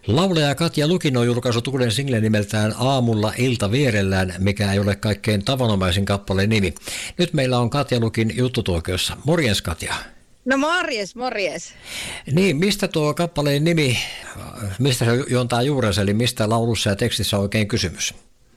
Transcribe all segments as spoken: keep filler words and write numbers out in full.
Laulaja Katja Lukin on julkaissut uuden singlen nimeltään Aamulla ilta vierellään, mikä ei ole kaikkein tavanomaisin kappaleen nimi. Nyt meillä on Katja Lukin juttutuokiossa. Morjens Katja. No morjes, morjes. Niin, mistä tuo kappaleen nimi, mistä se juontaa juurensa, eli mistä laulussa ja tekstissä on oikein kysymys?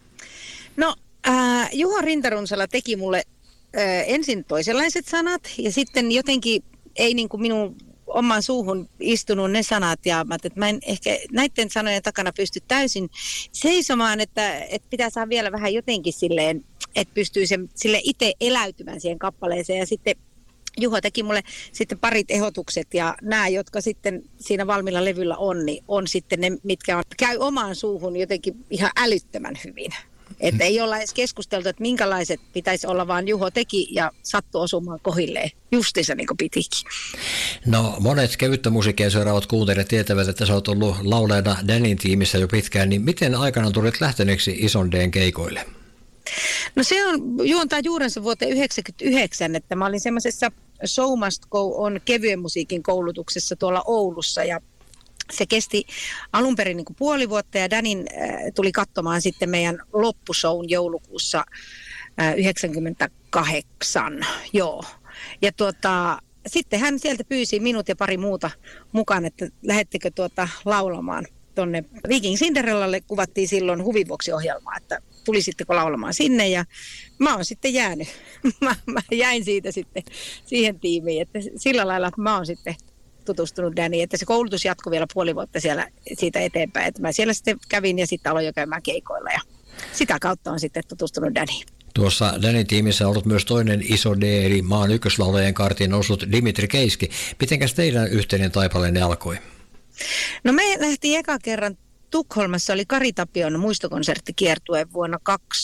No äh, Juha Rintarunsala teki mulle äh, ensin toisenlaiset sanat ja sitten jotenkin ei niin kuin minun omaan suuhun istunut ne sanat ja mä, että mä en ehkä näiden sanojen takana pysty täysin seisomaan, että, että pitää saada vielä vähän jotenkin silleen, että pystyy sen, sille itse eläytymään siihen kappaleeseen ja sitten Juho teki mulle sitten parit ehdotukset ja nämä, jotka sitten siinä valmiilla levyllä on, niin on sitten ne, mitkä on, käy omaan suuhun jotenkin ihan älyttömän hyvin. Että ei olla edes keskusteltu, että minkälaiset pitäisi olla, vaan Juho teki ja sattui osumaan kohilleen justiinsa niin kuin pitikin. No monet kevyttä musiikkia seuraavat kuuntelijat tietävät, että sä oot ollut laulajana Danin tiimissä jo pitkään, niin miten aikana tulit lähteneeksi Ison D:n keikoille? No se on juontaa juurensa vuoteen yhdeksänkymmentäyhdeksän, että mä olin semmoisessa Show Must Go on kevyen musiikin koulutuksessa tuolla Oulussa ja se kesti alun perin niin kuin puoli vuotta ja Danin äh, tuli katsomaan sitten meidän loppushown joulukuussa äh, yhdeksänkymmentäkahdeksan, joo. Ja tuota, sitten hän sieltä pyysi minut ja pari muuta mukaan, että lähettekö tuota laulamaan tuonne Viking Cinderellalle, kuvattiin silloin Huvivuoksi-ohjelmaa, että tulisitteko laulamaan sinne ja mä oon sitten jäänyt. mä, mä jäin siitä sitten siihen tiimiin, että sillä lailla mä oon sitten tutustunut Daniin, että se koulutus jatkui vielä puoli vuotta siellä siitä eteenpäin, että mä siellä sitten kävin ja sitten aloin jo käymään keikoilla ja sitä kautta on sitten tutustunut Daniin. Tuossa Danin tiimissä on ollut myös toinen iso D, eli maan ykköslaulajien kartiin noussut Dimitri Keiski. Mitenkäs teidän yhteinen taipaleenne alkoi? No me lähtiin eka kerran Tukholmassa, oli Kari Tapion muistokonserttikiertue vuonna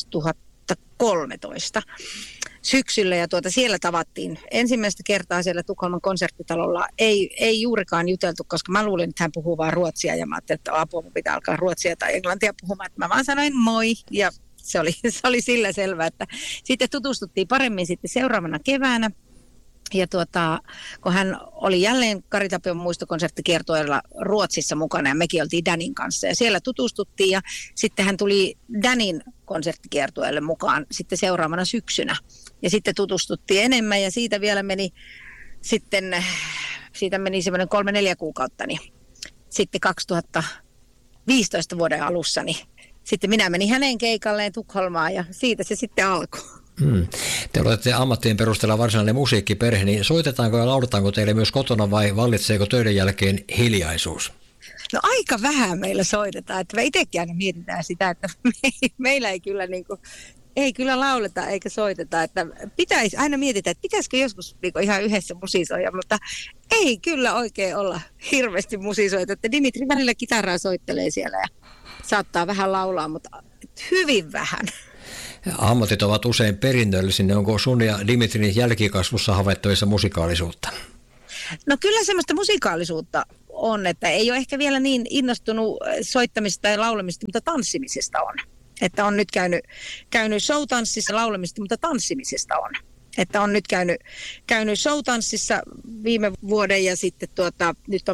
kaksituhattakolmetoista syksyllä ja tuota siellä tavattiin ensimmäistä kertaa siellä Tukholman konserttitalolla. Ei, ei juurikaan juteltu, koska mä luulin, että hän puhuu vaan ruotsia ja mä ajattelin, että apua mun pitää alkaa ruotsia tai englantia puhumaan. Että mä vaan sanoin moi ja se oli, se oli sillä selvä, että sitten tutustuttiin paremmin sitten seuraavana keväänä. Ja tuota, kun hän oli jälleen Kari Tapion muistokonserttikiertueella Ruotsissa mukana ja mekin oltiin Danin kanssa ja siellä tutustuttiin ja sitten hän tuli Danin konserttikiertueelle mukaan sitten seuraavana syksynä ja sitten tutustuttiin enemmän ja siitä vielä meni sitten, siitä meni semmoinen kolme neljä kuukautta, niin sitten kaksituhattaviisitoista vuoden alussa, niin sitten minä menin hänen keikalleen Tukholmaan ja siitä se sitten alkoi. Hmm. Te olette ammattien perusteella varsinainen musiikkiperhe, niin soitetaanko ja lauletaanko teille myös kotona vai vallitseeko töiden jälkeen hiljaisuus? No aika vähän meillä soitetaan, että me itsekin aina mietitään sitä, että me, meillä ei kyllä, niin kuin, ei kyllä lauleta eikä soiteta, että pitäisi aina mietitään, että pitäisikö joskus niin kuin ihan yhdessä musisoida, mutta ei kyllä oikein olla hirveästi musisoita, että Dimitri välillä kitaraa soittelee siellä ja saattaa vähän laulaa, mutta hyvin vähän. Ammatit ovat usein perinnöllisiä. Onko sun ja Dimitrin jälkikasvussa havaittavissa musikaalisuutta? No kyllä semmoista musikaalisuutta on, että ei ole ehkä vielä niin innostunut soittamista tai laulamista, mutta tanssimisesta on. Että on nyt käynyt, käynyt showtanssissa laulamista, mutta tanssimisesta on. Että on nyt käynyt, käynyt showtanssissa viime vuoden ja sitten tuota, nyt on